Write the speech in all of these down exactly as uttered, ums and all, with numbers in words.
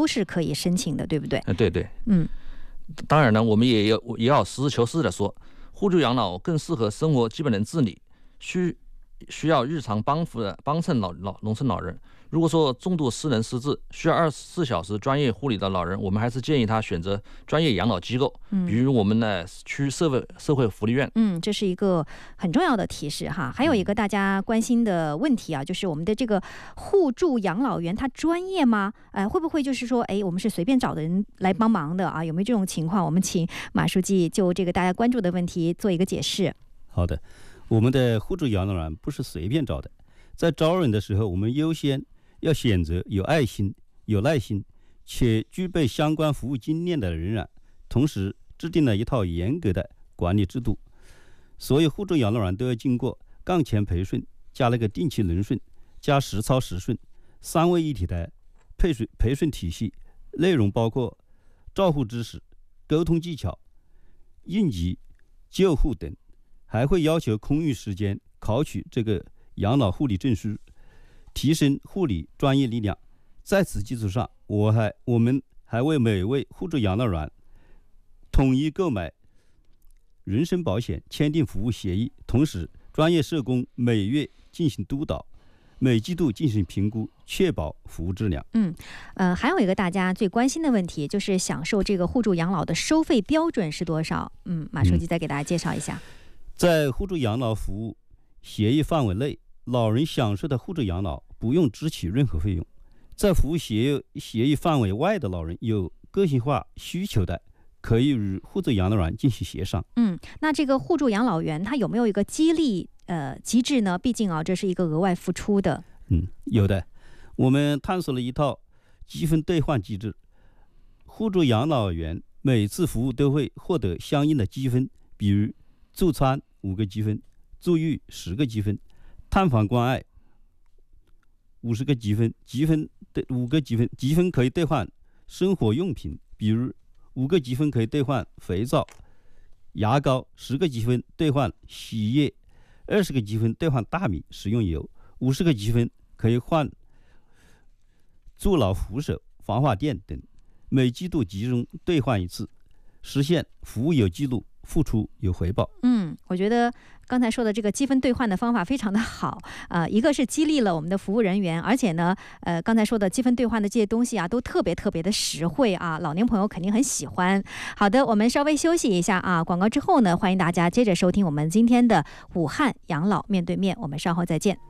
都是可以申请的，对不对？ 嗯，对对， 嗯。 当然呢，我们也要也要实事求是的说，互助养老更适合生活基本的自理，需需要日常帮扶的帮衬老老农村老人。如果说重度失能失智，需要二十四小时专业护理的老人，我们还是建议他选择专业养老机构， 嗯、 比如我们的区社会社会福利院。 嗯，这是一个很重要的提示哈。还有一个大家关心的问题啊，就是我们的这个互助养老员，他专业吗？呃，会不会就是说，哎，我们是随便找的人来帮忙的啊？有没有这种情况？我们请马书记就这个大家关注的问题做一个解释。 好的，我们的互助养老员不是随便找的，在招人的时候，我们优先要选择有爱心、有耐心且具备相关服务经验的人员，同时制定了一套严格的管理制度。所有互助养老员都要经过岗前培训，加了个定期轮训，加实操实训，三位一体的培训培训体系，内容包括照护知识、沟通技巧、应急救护等，还会要求空余时间考取这个养老护理证书，提升护理专业力量。在此基础上，我还我们还为每位互助养老员统一购买人身保险，签订服务协议，同时专业社工每月进行督导，每季度进行评估，确保服务质量。 嗯，呃，还有一个大家最关心的问题，就是享受这个互助养老的收费标准是多少？嗯，马书记再给大家介绍一下。 嗯、在互助养老服务协议范围内，老人享受的互助养老不用支取任何费用。在服务协议协议范围外的老人有个性化需求的，可以与互助养老员进行协商。 嗯，那这个互助养老员他有没有一个激励呃机制呢？毕竟啊，这是一个额外付出的。 嗯，有的。我们探索了一套积分兑换机制，互助养老员每次服务都会获得相应的积分，比如助餐五个积分，助育十个积分，探访关爱五十个积分，积分的五个积分，积分可以兑换生活用品，比如五个积分可以兑换肥皂、牙膏，十个积分兑换洗液，二十个积分兑换大米食用油，五十个积分可以换助老扶手、防滑垫等。每季度集中兑换一次，实现服务有记录，付出有回报。 嗯，我觉得刚才说的这个积分兑换的方法非常的好，呃，一个是激励了我们的服务人员，而且呢，呃，刚才说的积分兑换的这些东西啊，都特别特别的实惠啊，老年朋友肯定很喜欢。好的，我们稍微休息一下啊，广告之后呢，欢迎大家接着收听我们今天的武汉养老面对面，我们稍后再见。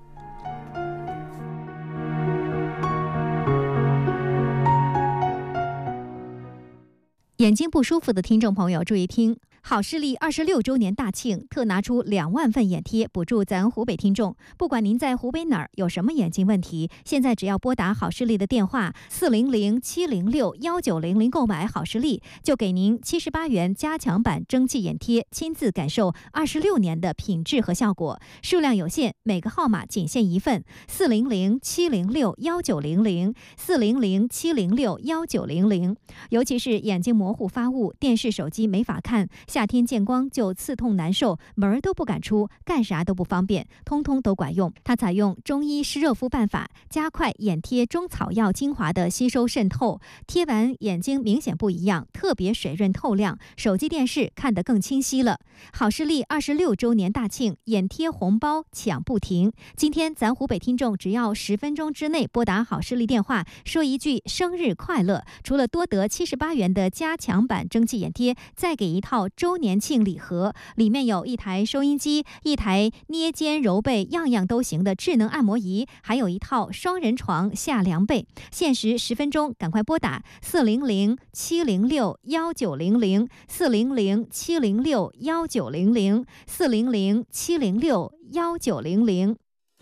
眼睛不舒服的听众朋友注意听，好视力二十六周年大庆，特拿出两万份眼贴补助咱湖北听众。不管您在湖北哪儿有什么眼睛问题，现在只要拨打好视力的电话四零零七零六幺九零零购买好视力，就给您七十八元加强版蒸汽眼贴，亲自感受二十六年的品质和效果。数量有限，每个号码仅限一份。四零零七零六幺九零零，四零零七零六幺九零零。尤其是眼睛模糊发雾，电视手机没法看，夏天见光就刺痛难受，门儿都不敢出，干啥都不方便，通通都管用。它采用中医湿热敷办法，加快眼贴中草药精华的吸收渗透，贴完眼睛明显不一样，特别水润透亮，手机电视看得更清晰了。好视力二十六周年大庆，眼贴红包抢不停。今天咱湖北听众只要十分钟之内拨打好视力电话，说一句生日快乐，除了多得七十八元的加强版蒸汽眼贴，再给一套周年庆礼盒，里面有一台收音机，一台捏肩揉背样样都行的智能按摩仪，还有一套双人床下凉被。限时十分钟，赶快拨打四零零七零六幺九零零，四零零七零六幺九零零，四零零七零六幺九零零。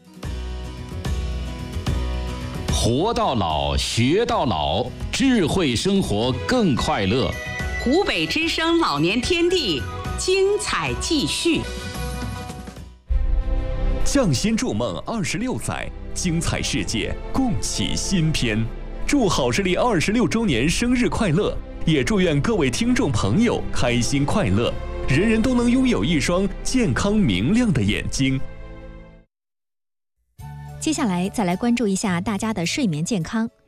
活到老，学到老，智慧生活更快乐。 湖北之声老年天地，精彩继续。 匠心筑梦二十六载，精彩世界共启新篇。祝好视力二十六周年生日快乐！也祝愿各位听众朋友开心快乐，人人都能拥有一双健康明亮的眼睛。 接下来再来关注一下大家的睡眠健康。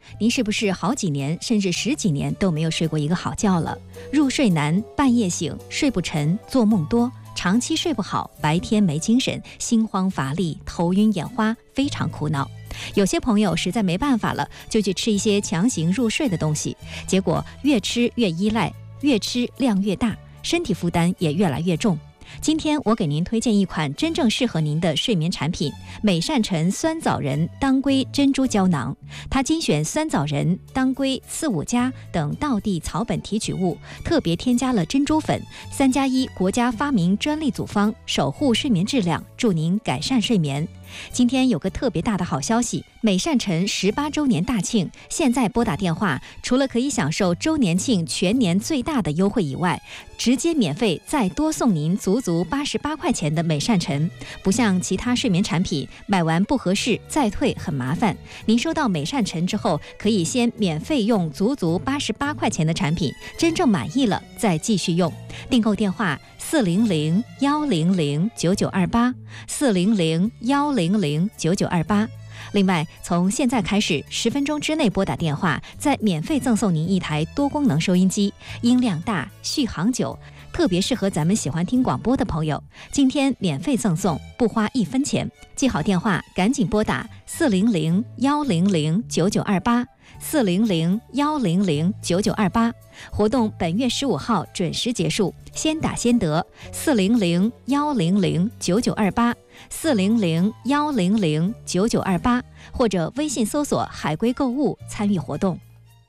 您是不是好几年甚至十几年都没有睡过一个好觉了？入睡难，半夜醒，睡不沉，做梦多，长期睡不好，白天没精神，心慌乏力，头晕眼花，非常苦恼。有些朋友实在没办法了，就去吃一些强行入睡的东西，结果越吃越依赖，越吃量越大，身体负担也越来越重。今天我给您推荐一款真正适合您的睡眠产品——美善臣酸枣仁当归珍珠胶囊。它精选酸枣仁、当归、四五加等道地草本提取物，特别添加了珍珠粉，三加一国家发明专利组方，守护睡眠质量，助您改善睡眠。今天有个特别大的好消息，美善臣十八周年大庆，现在拨打电话，除了可以享受周年庆全年最大的优惠以外，直接免费再多送您足足八十八块钱的美善臣。不像其他睡眠产品，买完不合适再退很麻烦。您收到美善臣之后，可以先免费用足足八十八块钱的产品，真正满意了再继续用。订购电话四零零幺零零九九二八四零零幺零零九九二八。另外，从现在开始，十分钟之内拨打电话，再免费赠送您一台多功能收音机，音量大，续航久，特别适合咱们喜欢听广播的朋友。今天免费赠送，不花一分钱。记好电话，赶紧拨打四零零幺零零九九二八四零零幺零零九九二八。活动本月十五号准时结束，先打先得。四零零幺零零九九二八四零零幺零零九九二八，或者微信搜索海龟购物参与活动。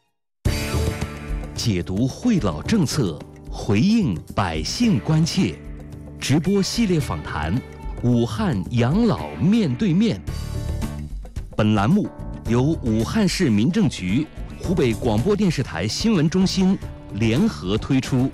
解读惠老政策，回应百姓关切，直播系列访谈武汉养老面对面。本栏目由武汉市民政局、湖北广播电视台新闻中心联合推出。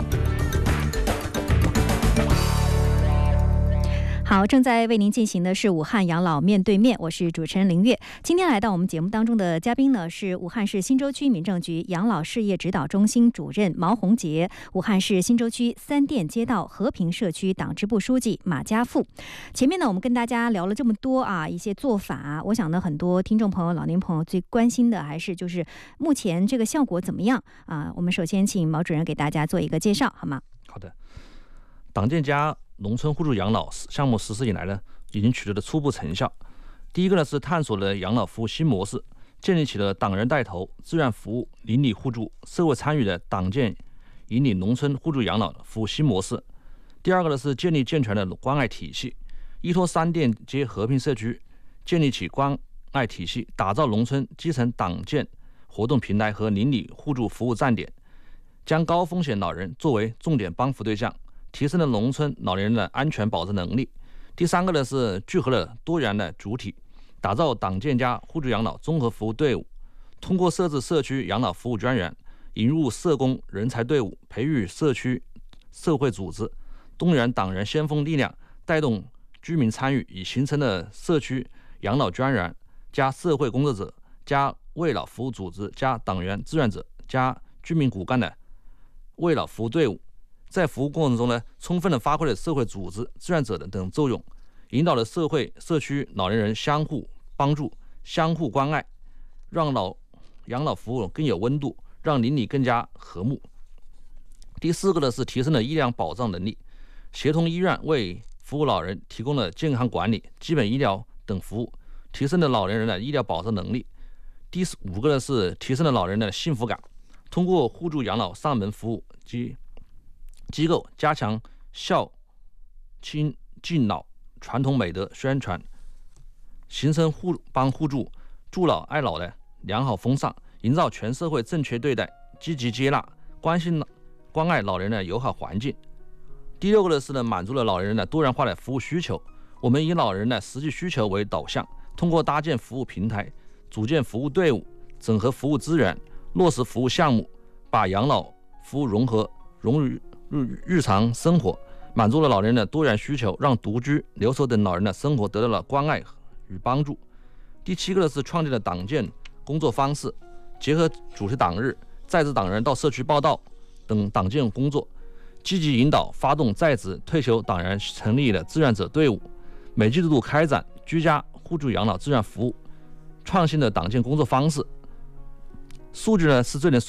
好，正在为您进行的是武汉养老面对面，我是主持人林月。今天来到我们节目当中的嘉宾呢，是武汉市新洲区民政局养老事业指导中心主任毛洪杰，武汉市新洲区三店街道和平社区党支部书记马家富。前面呢，我们跟大家聊了这么多啊，一些做法，我想呢，很多听众朋友、老年朋友最关心的还是就是目前这个效果怎么样啊？我们首先请毛主任给大家做一个介绍，好吗？ 好的，党建家农村互助养老项目实施以来呢，已经取得了初步成效。第一个呢是探索了养老服务新模式，建立起了党人带头、志愿服务、邻里互助、社会参与的党建引领农村互助养老服务新模式。第二个呢是建立健全的关爱体系，依托三店街和平社区，建立起关爱体系，打造农村基层党建活动平台和邻里互助服务站点，将高风险老人作为重点帮扶对象，提升了农村老年人的安全保障能力。第三个呢是聚合了多元的主体，打造党建家互助养老综合服务队伍，通过设置社区养老服务专员，引入社工人才队伍，培育社区社会组织，动员党员先锋力量，带动居民参与，已形成了社区养老专员加社会工作者加为老服务组织加党员志愿者加居民骨干的为老服务队伍。在服务过程中呢，充分的发挥了社会组织、志愿者的等作用，引导了社会社区老年人相互帮助、相互关爱，让老养老服务更有温度，让邻里更加和睦。第四个呢是提升了医疗保障能力，协同医院为服务老人提供了健康管理、基本医疗等服务，提升了老年人的医疗保障能力。第五个呢是提升了老人的幸福感，通过互助养老上门服务及机构加强孝亲敬老传统美德宣传，形成互帮互助、助老爱老的良好风尚，营造全社会正确对待、积极接纳、关心关爱老人的友好环境。第六个呢是呢满足了老人的多元化的服务需求，我们以老人的实际需求为导向，通过搭建服务平台、组建服务队伍、整合服务资源、落实服务项目，把养老服务融合融入日常生活，满足了老人的多元需求，让独居、留守等老人的生活得到了关爱与帮助。第七个呢是创建了党建工作方式，结合主题党日、在职党员到社区报到等党建工作，积极引导发动在职退休党员成立了志愿者队伍，每季度开展居家互助养老志愿服务，创新的党建工作方式， 数据呢是最能说